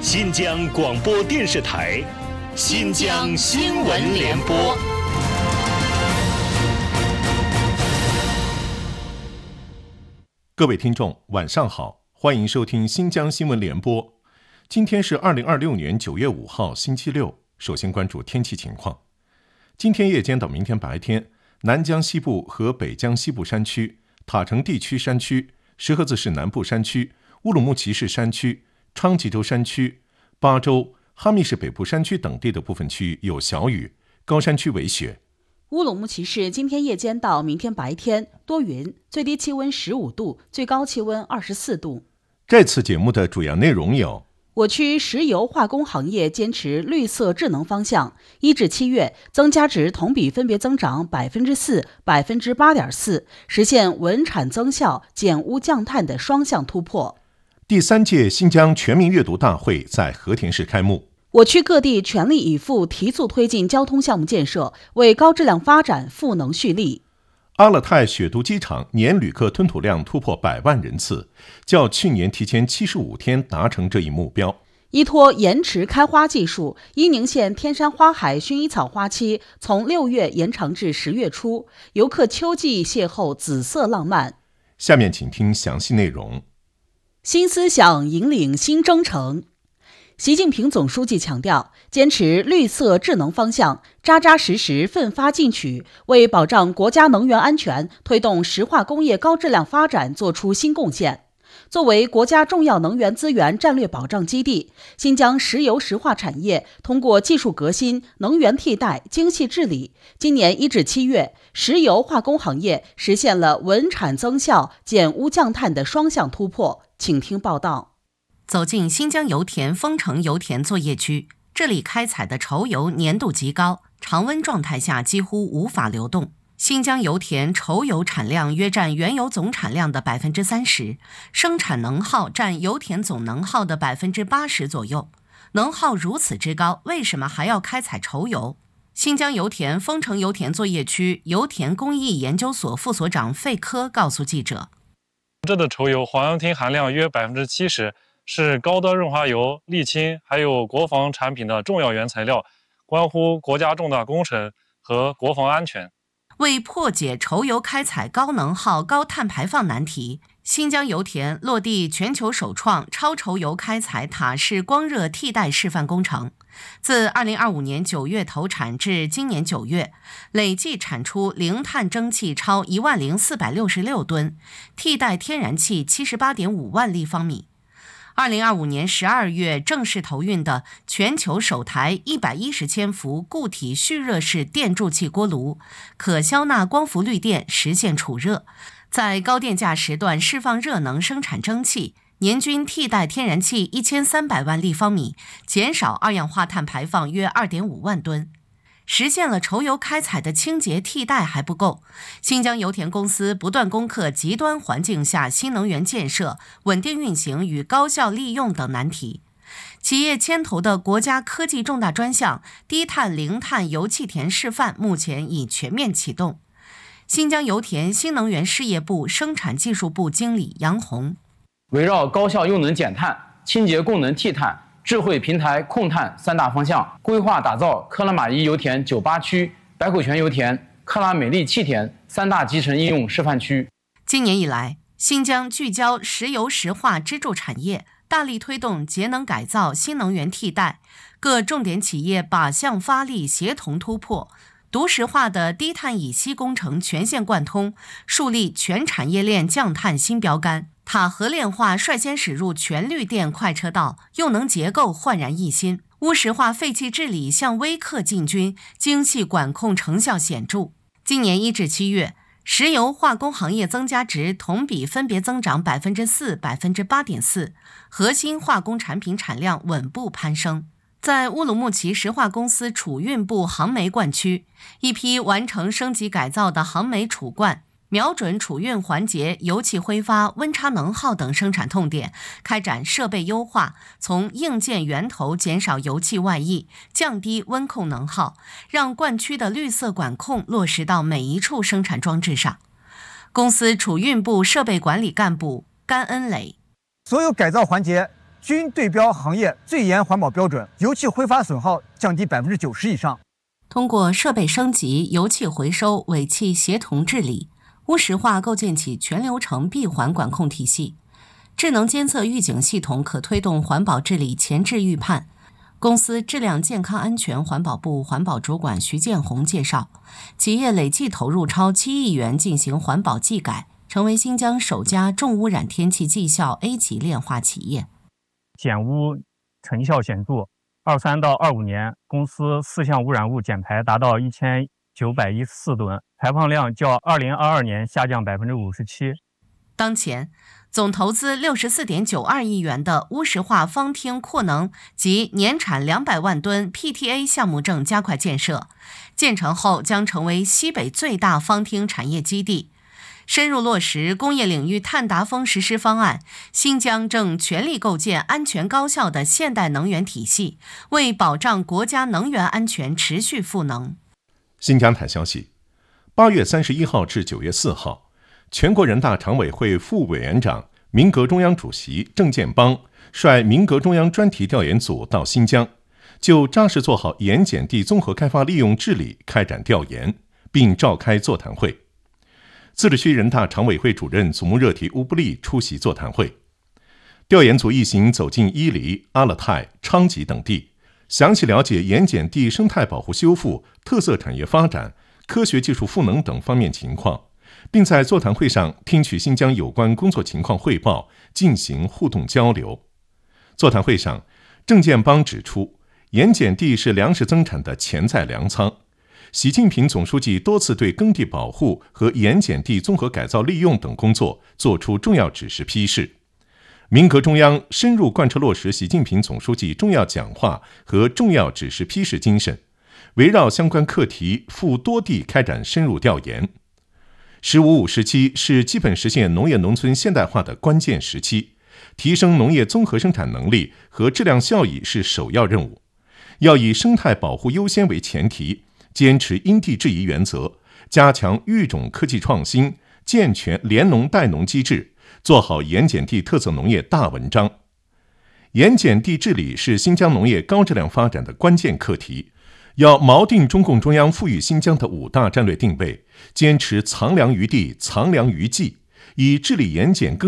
新疆广播电视台新疆新闻联播。 各位听众晚上好，欢迎收听新疆新闻联播。今天是2026年9月5号星期六。首先关注天气情况。今天夜间到明天白天，南疆西部和北疆西部山区、塔城地区山区、石河子市南部山区、乌鲁木齐市山区、昌吉州山区、巴州、哈密市北部山区等地的部分区域有小雨，高山区为雪。 乌鲁木齐市今天夜间到明天白天多云，最低气温15度，最高气温24度。 这次节目的主要内容有： 我区石油化工行业坚持绿色智能方向，1至7月增加值同比分别增长4%、8.4%，实现稳产增效、减污降碳的双向突破。 第3届新疆全民阅读大会在和田市开幕。 我区各地全力以赴提速推进交通项目建设，为高质量发展赋能蓄力。 阿勒泰雪都机场年旅客吞吐量突破100万人次，较去年提前75天达成这一目标。 依托延迟开花技术，伊宁县天山花海薰衣草花期从6月延长至10月初，游客秋季邂逅紫色浪漫。 下面请听详细内容。 新思想引领新征程。习近平总书记强调，坚持绿色智能方向，扎扎实实奋发进取，为保障国家能源安全、推动石化工业高质量发展作出新贡献。作为国家重要能源资源战略保障基地，新疆石油石化产业通过技术革新、能源替代、精细治理，今年1至7月，石油化工行业实现了稳产增效、减污降碳的双向突破。请听报道。 走进新疆油田丰城油田作业区，这里开采的稠油粘度极高，常温状态下几乎无法流动。新疆油田稠油产量约占原油总产量的30%，生产能耗占油田总能耗的80%左右。能耗如此之高，为什么还要开采稠油？新疆油田丰城油田作业区油田工艺研究所副所长费科告诉记者， 这的稠油黄氧烃含量约70%，是高端润滑油、沥青还有国防产品的重要原材料，关乎国家重大工程和国防安全。 为破解稠油开采高能耗、高碳排放难题，新疆油田落地全球首创超稠油开采塔式光热替代示范工程。自2025年9月投产至今年9月，累计产出零碳蒸汽超10466吨，替代天然气78.5万立方米。2025年12月正式投运的全球首台110千伏固体蓄热式电助气锅炉，可消纳光伏绿电实现储热，在高电价时段释放热能生产蒸汽，年均替代天然气1300万立方米，减少二氧化碳排放约2.5万吨。实现了稠油开采的清洁替代还不够，新疆油田公司不断攻克极端环境下新能源建设、稳定运行与高效利用等难题。企业牵头的国家科技重大专项低碳零碳油气田示范目前已全面启动。新疆油田新能源事业部生产技术部经理杨红， 围绕高效用能减碳、清洁供能替碳、智慧平台控碳3大方向，规划打造克拉玛依油田9·8区、白口泉油田、克拉美丽气田3大集成应用示范区。 今年以来，新疆聚焦石油石化支柱产业，大力推动节能改造、新能源替代，各重点企业靶向发力，协同突破。独石化的低碳乙烯工程全线贯通，树立全产业链降碳新标杆。塔河炼化率先驶入全绿电快车道，用能结构焕然一新。乌石化废气治理向微克进军，精细管控成效显著。今年1至7月，石油化工行业增加值同比分别增长4%、8.4%，核心化工产品产量稳步攀升。在乌鲁木齐石化公司储运部航煤罐区，一批完成升级改造的航煤储罐瞄准储运环节油气挥发、温差能耗等生产痛点，开展设备优化，从硬件源头减少油气外溢，降低温控能耗，让罐区的绿色管控落实到每一处生产装置上。公司储运部设备管理干部甘恩磊， 所有改造环节均对标行业最严环保标准，油气挥发损耗降低90%以上。 通过设备升级、油气回收、尾气协同治理，乌石化构建起全流程闭环管控体系。智能监测预警系统可推动环保治理前置预判。公司质量健康安全环保部环保主管徐建红介绍，企业累计投入超7亿元进行环保技改，成为新疆首家重污染天气绩效 A 级炼化企业。 减污成效显著，23到25年，公司4项污染物减排达到1914吨，排放量较2022年下降57%。 当前，总投资64.92亿元的乌石化方厅扩能及年产200万吨 PTA 项目正加快建设，建成后将成为西北最大方厅产业基地。深入落实工业领域碳达峰实施方案，新疆正全力构建安全高效的现代能源体系，为保障国家能源安全持续赋能。 新疆台消息，8月31号至9月4号，全国人大常委会副委员长、民革中央主席郑建邦率民革中央专题调研组到新疆，就扎实做好盐碱地综合开发利用治理开展调研，并召开座谈会。自治区人大常委会主任祖木热提乌布利出席座谈会。调研组一行走进伊犁、阿勒泰、昌吉等地，详细了解盐碱地生态保护修复、特色产业发展、科学技术赋能等方面情况，并在座谈会上听取新疆有关工作情况汇报，进行互动交流。座谈会上，郑建邦指出，盐碱地是粮食增产的潜在粮仓。习近平总书记多次对耕地保护和盐碱地综合改造利用等工作作出重要指示批示。民革中央深入贯彻落实习近平总书记重要讲话和重要指示批示精神，围绕相关课题赴多地开展深入调研。“15+5”时期是基本实现农业农村现代化的关键时期，提升农业综合生产能力和质量效益是首要任务。要以生态保护优先为前提，坚持因地制宜原则，加强育种科技创新，健全联农带农机制，做好盐碱地特色农业大文章。盐碱地治理是新疆农业高质量发展的关键课题，要锚定中共中央赋予新疆的5大战略定位，坚持藏粮于地、藏粮于技，以治理盐碱耕